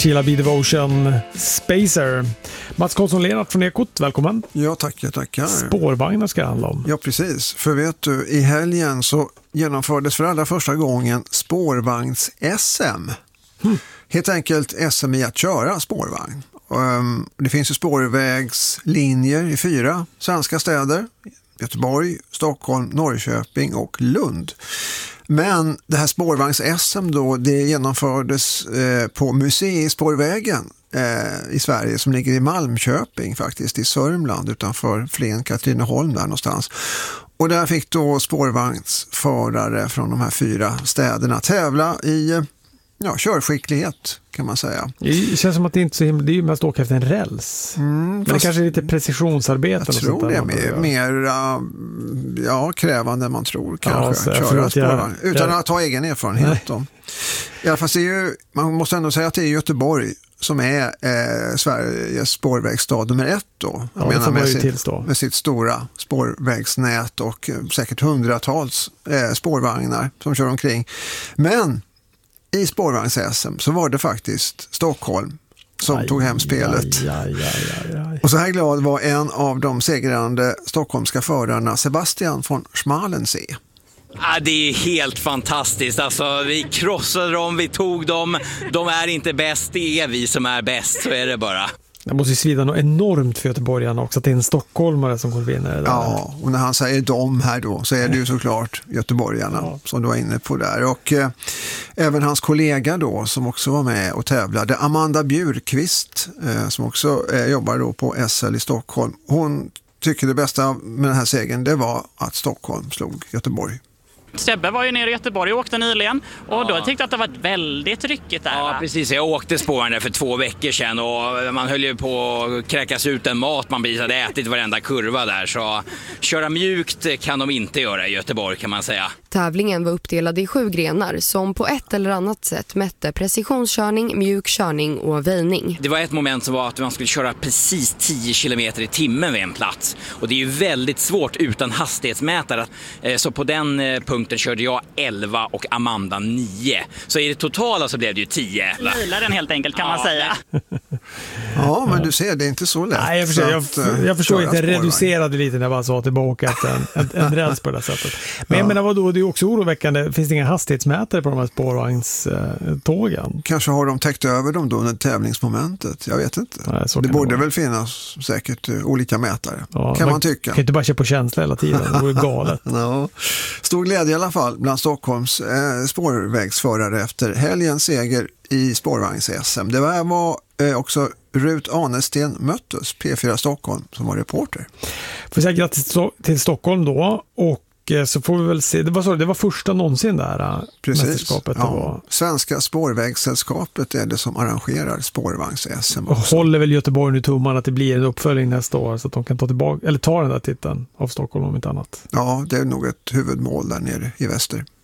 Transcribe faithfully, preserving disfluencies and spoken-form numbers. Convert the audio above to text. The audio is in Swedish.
Sheila B. Devotion, Spacer. Mats Karlsson Lennart från Ekot, välkommen. Ja, tackar, tackar. Spårvagnar ska det handla om. Ja, precis. För vet du, i helgen så genomfördes för allra första gången spårvagns-S M. Hmm. Helt enkelt S M i att köra spårvagn. Um, det finns ju spårvägslinjer i fyra svenska städer. Göteborg, Stockholm, Norrköping och Lund. Men det här spårvagns-S M då, det genomfördes eh, på Museispårvägen eh, i Sverige som ligger i Malmköping faktiskt, i Sörmland utanför Flen, Katrineholm där någonstans. Och där fick då spårvagnsförare från de här fyra städerna tävla i ja, körskicklighet kan man säga. Det känns som att det inte är så himla, det är ju mest åka efter en räls. Mm, Men det kanske är lite precisionsarbete. Jag tror det är mer, mer ja, krävande än man tror kanske. Ja, köra spårvagn. Jag, utan jag, att ha egen erfarenhet. Om. I alla fall det är ju, man måste ändå säga att det är Göteborg som är eh, Sveriges spårvägsstad nummer ett då. Jag ja, menar med sitt, med sitt stora spårvägsnät och eh, säkert hundratals eh, spårvagnar som kör omkring. Men i spårvagns-S M så var det faktiskt Stockholm som aj, tog hem spelet. Aj, aj, aj, aj. Och så här glad var en av de segrande stockholmska förarna, Sebastian von Schmalensee. Ja, det är helt fantastiskt. Alltså, vi krossade dem, vi tog dem. De är inte bäst, det är vi som är bäst, så är det bara. Det måste ju svida något enormt för göteborgarna också att det är en stockholmare som går vinna. Ja, och när han säger de här då så är det ju såklart göteborgarna ja. Som du var inne på där. Och eh, även hans kollega då som också var med och tävlade, Amanda Bjurqvist eh, som också eh, jobbar då på S L i Stockholm. Hon tycker det bästa med den här segern det var att Stockholm slog Göteborg. Sebbe var ju nere i Göteborg och åkte nyligen och ja. Då tyckte jag att det var väldigt ryckigt där. Ja, precis. Jag åkte spåren där för två veckor sedan och man höll ju på att kräkas ut en mat. Man blir hade ätit varenda kurva där, så köra mjukt kan de inte göra i Göteborg kan man säga. Tävlingen var uppdelad i sju grenar som på ett eller annat sätt mätte precisionskörning, mjuk körning och väjning. Det var ett moment som var att man skulle köra precis tio kilometer i timmen vid en plats. Och det är ju väldigt svårt utan hastighetsmätare. Så på den punkten körde jag elva och Amanda nio. Så i det totala så blev det ju tio. Lilar den helt enkelt kan ja. Man säga. Ja, men du ser, det är inte så lätt. Nej, jag förstår, att, jag, jag förstår inte, reducerade lite när jag bara sa tillbaka att en, en, en räls på det sättet. Men ja. Jag menar vadå, det är också oroväckande. Finns det inga hastighetsmätare på de här spårvagnstågen? Kanske har de täckt över dem då under tävlingsmomentet. Jag vet inte. Nej, det borde det väl finnas säkert olika mätare. Ja, kan man, man tycka. Kan inte bara köra på känsla hela tiden. Det vore galet. No. Stor glädje i alla fall bland Stockholms eh, spårvägsförare efter helgens seger i spårvagns-S M. Det var, var eh, också Rut Anesten Möttes, P fyra Stockholm, som var reporter. Får säga grattis till Stockholm då, och så får vi väl se, det var, så, det var första någonsin där mästerskapet. Ja. Det var. Svenska spårvägssällskapet är det som arrangerar spårvagns-S M. Och håller väl Göteborg nu tummarna att det blir en uppföljning nästa år så att de kan ta tillbaka, eller ta den där titeln av Stockholm om inte annat. Ja, det är nog ett huvudmål där nere i väster.